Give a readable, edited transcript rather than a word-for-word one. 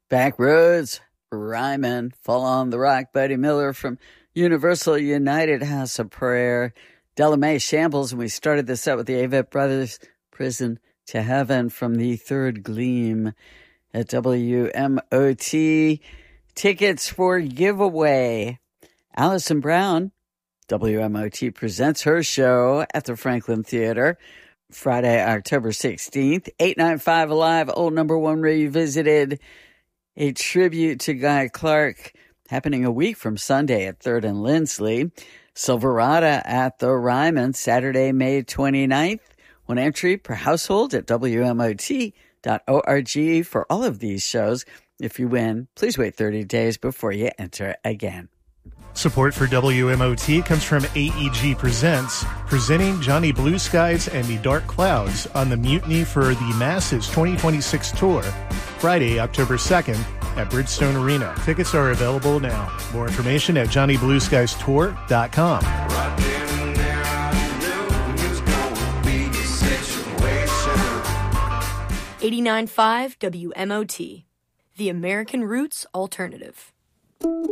Backroads, Ryman, Fall on the Rock, Buddy Miller from Universal United House of Prayer, Della Mae Shambles, and we started this out with the Avett Brothers, Prison to Heaven from the Third Gleam at WMOT. Tickets for giveaway. Allison Brown, WMOT, presents her show at the Franklin Theater Friday, October 16th. 895 Alive, old number one revisited. A tribute to Guy Clark happening a week from Sunday at 3rd and Lindsley. Silverado at the Ryman, Saturday, May 29th. One entry per household at WMOT.org for all of these shows. If you win, please wait 30 days before you enter again. Support for WMOT comes from AEG Presents, presenting Johnny Blue Skies and the Dark Clouds on the Mutiny for the Masses 2026 tour, Friday, October 2nd at Bridgestone Arena. Tickets are available now. More information at JohnnyBlueSkiesTour.com. 89.5 WMOT, the American Roots Alternative.